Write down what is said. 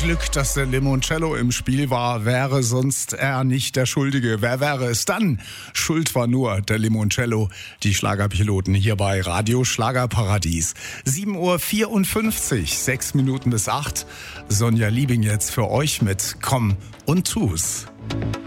Glück, dass der Limoncello im Spiel war, wäre sonst er nicht der Schuldige. Wer wäre es dann? Schuld war nur der Limoncello. Die Schlagerpiloten hier bei Radio Schlagerparadies. 7:54 Uhr, 6 Minuten bis 8. Sonja Liebing jetzt für euch mit Komm und tu's.